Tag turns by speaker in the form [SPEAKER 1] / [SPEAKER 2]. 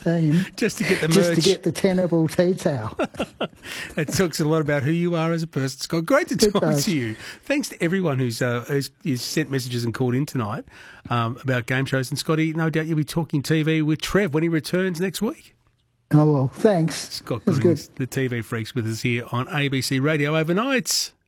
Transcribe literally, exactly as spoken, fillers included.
[SPEAKER 1] team.
[SPEAKER 2] Just to get the merch.
[SPEAKER 1] Just to get the tenable tea towel.
[SPEAKER 2] It talks a lot about who you are as a person, Scott. Great to
[SPEAKER 1] It
[SPEAKER 2] talk
[SPEAKER 1] does.
[SPEAKER 2] to you. Thanks to everyone who's, uh, who's, who's sent messages and called in tonight um, about game shows. And, Scotty, no doubt you'll be talking T V with Trev when he returns next week.
[SPEAKER 1] Oh, well, thanks.
[SPEAKER 2] Scott
[SPEAKER 1] That's
[SPEAKER 2] Goodings,
[SPEAKER 1] good.
[SPEAKER 2] the T V Freaks, with us here on A B C Radio overnight.